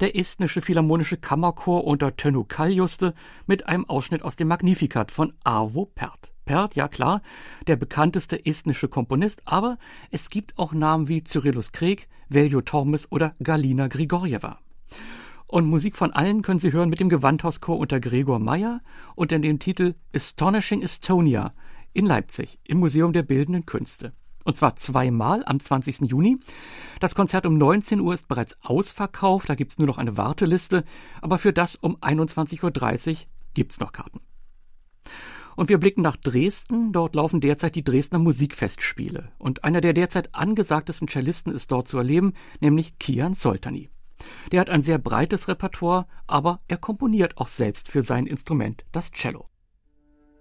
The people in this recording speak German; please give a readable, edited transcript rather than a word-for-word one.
der estnische Philharmonische Kammerchor unter Tönö Kaljuste mit einem Ausschnitt aus dem Magnificat von Arvo Pärt. Pärt, ja klar, der bekannteste estnische Komponist, aber es gibt auch Namen wie Cyrillus Krek, Veljo Tormes oder Galina Grigorjeva. Und Musik von allen können Sie hören mit dem Gewandhauschor unter Gregor Meyer unter dem Titel Astonishing Estonia in Leipzig im Museum der Bildenden Künste. Und zwar zweimal am 20. Juni. Das Konzert um 19 Uhr ist bereits ausverkauft, da gibt's nur noch eine Warteliste, aber für das um 21.30 Uhr gibt's noch Karten. Und wir blicken nach Dresden, dort laufen derzeit die Dresdner Musikfestspiele. Und einer der derzeit angesagtesten Cellisten ist dort zu erleben, nämlich Kian Soltani. Der hat ein sehr breites Repertoire, aber er komponiert auch selbst für sein Instrument, das Cello.